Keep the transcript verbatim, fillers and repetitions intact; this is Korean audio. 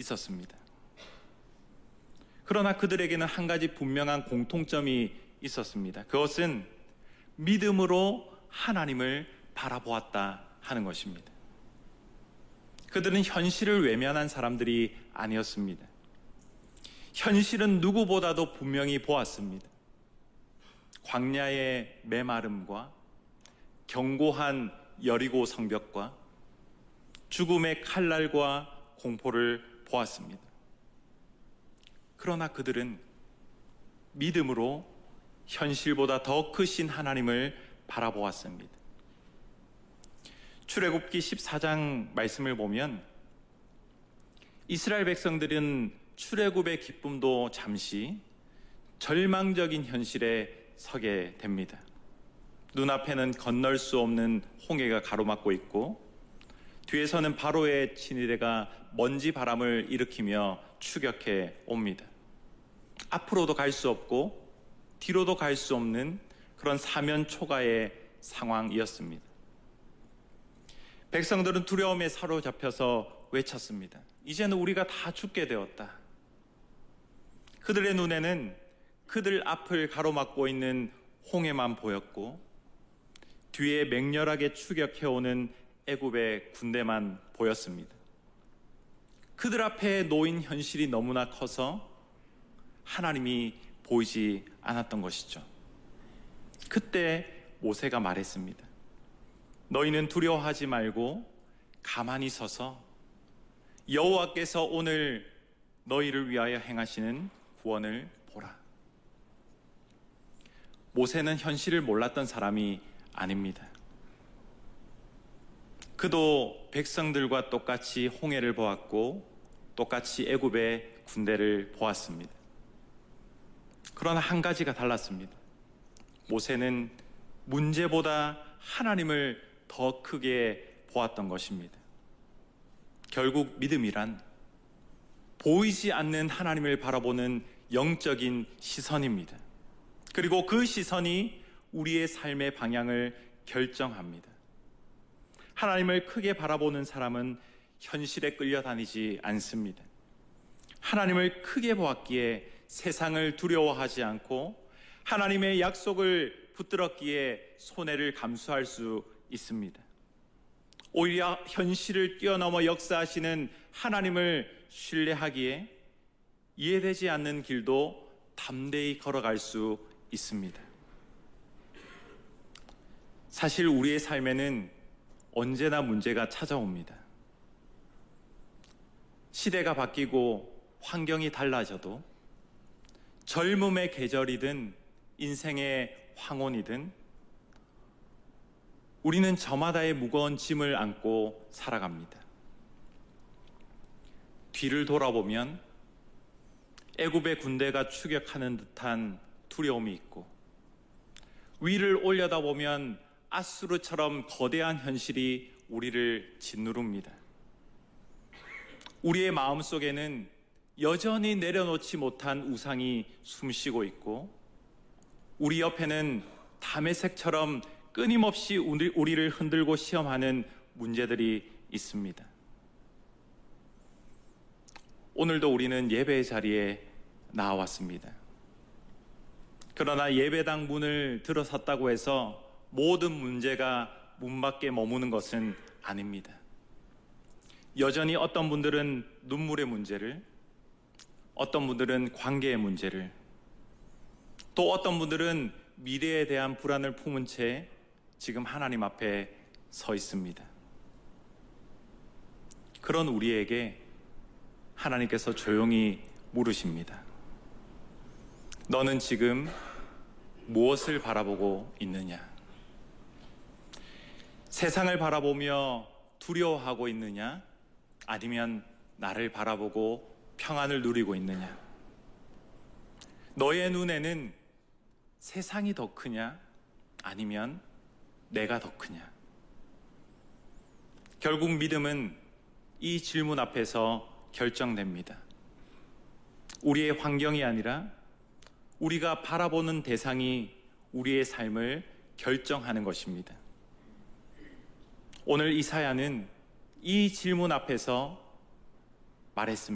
있었습니다. 그러나 그들에게는 한 가지 분명한 공통점이 있었습니다. 그것은 믿음으로 하나님을 바라보았다 하는 것입니다. 그들은 현실을 외면한 사람들이 아니었습니다. 현실은 누구보다도 분명히 보았습니다. 광야의 메마름과 견고한 여리고 성벽과 죽음의 칼날과 공포를 보았습니다. 그러나 그들은 믿음으로 현실보다 더 크신 하나님을 바라보았습니다. 출애굽기 십사 장 말씀을 보면 이스라엘 백성들은 출애굽의 기쁨도 잠시 절망적인 현실에 서게 됩니다. 눈앞에는 건널 수 없는 홍해가 가로막고 있고 뒤에서는 바로의 친위대가 먼지 바람을 일으키며 추격해 옵니다. 앞으로도 갈 수 없고 뒤로도 갈 수 없는 그런 사면 초가의 상황이었습니다. 백성들은 두려움에 사로잡혀서 외쳤습니다. 이제는 우리가 다 죽게 되었다. 그들의 눈에는 그들 앞을 가로막고 있는 홍해만 보였고 뒤에 맹렬하게 추격해오는 애굽의 군대만 보였습니다. 그들 앞에 놓인 현실이 너무나 커서 하나님이 보이지 않았던 것이죠. 그때 모세가 말했습니다. 너희는 두려워하지 말고 가만히 서서 여호와께서 오늘 너희를 위하여 행하시는 구원을 보라. 모세는 현실을 몰랐던 사람이 아닙니다. 그도 백성들과 똑같이 홍해를 보았고 똑같이 애굽의 군대를 보았습니다. 그러나 한 가지가 달랐습니다. 모세는 문제보다 하나님을 더 크게 보았던 것입니다. 결국 믿음이란 보이지 않는 하나님을 바라보는 영적인 시선입니다. 그리고 그 시선이 우리의 삶의 방향을 결정합니다. 하나님을 크게 바라보는 사람은 현실에 끌려다니지 않습니다. 하나님을 크게 보았기에 세상을 두려워하지 않고 하나님의 약속을 붙들었기에 손해를 감수할 수 있습니다. 오히려 현실을 뛰어넘어 역사하시는 하나님을 신뢰하기에 이해되지 않는 길도 담대히 걸어갈 수 있습니다. 사실 우리의 삶에는 언제나 문제가 찾아옵니다. 시대가 바뀌고 환경이 달라져도 젊음의 계절이든 인생의 황혼이든 우리는 저마다의 무거운 짐을 안고 살아갑니다. 뒤를 돌아보면 애굽의 군대가 추격하는 듯한 두려움이 있고 위를 올려다보면 아수르처럼 거대한 현실이 우리를 짓누릅니다. 우리의 마음속에는 여전히 내려놓지 못한 우상이 숨쉬고 있고 우리 옆에는 담에색처럼 끊임없이 우리를 흔들고 시험하는 문제들이 있습니다. 오늘도 우리는 예배의 자리에 나왔습니다. 그러나 예배당 문을 들어섰다고 해서 모든 문제가 문 밖에 머무는 것은 아닙니다. 여전히 어떤 분들은 눈물의 문제를, 어떤 분들은 관계의 문제를, 또 어떤 분들은 미래에 대한 불안을 품은 채 지금 하나님 앞에 서 있습니다. 그런 우리에게 하나님께서 조용히 물으십니다. 너는 지금 무엇을 바라보고 있느냐? 세상을 바라보며 두려워하고 있느냐? 아니면 나를 바라보고 평안을 누리고 있느냐? 너의 눈에는 세상이 더 크냐? 아니면 내가 더 크냐? 결국 믿음은 이 질문 앞에서 결정됩니다. 우리의 환경이 아니라 우리가 바라보는 대상이 우리의 삶을 결정하는 것입니다. 오늘 이사야는 이 질문 앞에서 말했습니다.